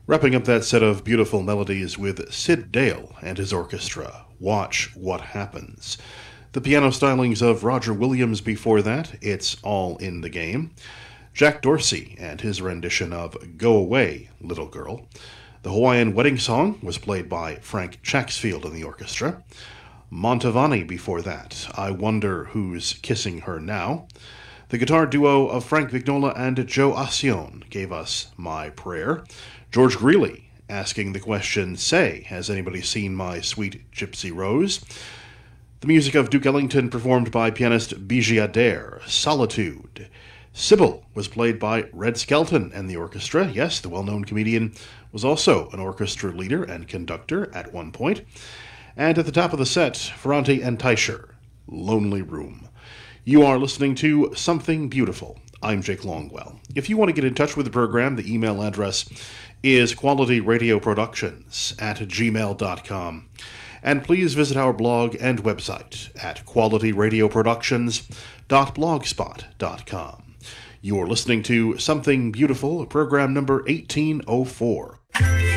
Wrapping up that set of beautiful melodies with Sid Dale and his orchestra, Watch What Happens. The piano stylings of Roger Williams before that, It's All in the Game. Jack Dorsey and his rendition of Go Away, Little Girl. The Hawaiian Wedding Song was played by Frank Chaxfield in the orchestra. Montavani before that, I Wonder Who's Kissing Her Now. The guitar duo of Frank Vignola and Joe Ascione gave us My Prayer. George Greeley asking the question, Say, has anybody seen my sweet Gypsy Rose? The music of Duke Ellington performed by pianist Bijou Adair, Solitude. Sybil was played by Red Skelton and the orchestra. Yes, the well-known comedian was also an orchestra leader and conductor at one point. And at the top of the set, Ferrante and Teicher, Lonely Room. You are listening to Something Beautiful. I'm Jake Longwell. If you want to get in touch with the program, the email address is qualityradioproductions@gmail.com. And please visit our blog and website at qualityradioproductions.blogspot.com. You're listening to Something Beautiful, program number 1804.